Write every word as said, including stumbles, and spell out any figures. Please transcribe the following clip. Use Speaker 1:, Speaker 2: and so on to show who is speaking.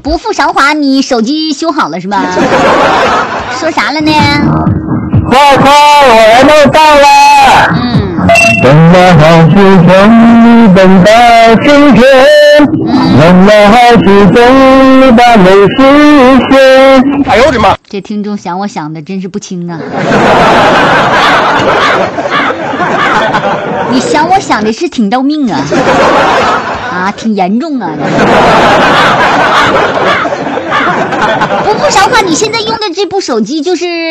Speaker 1: 不负韶华，你手机修好了是吧？说啥了呢？
Speaker 2: 快快，我来弄到了。
Speaker 1: 嗯。
Speaker 2: 等了好久，终于等到今天。等了好久，终于把梦实现。哎呦我的妈！
Speaker 1: 这听众想我想的真是不轻啊！你想我想的是挺要命啊，啊，挺严重啊！不负韶华，你现在用的这部手机就是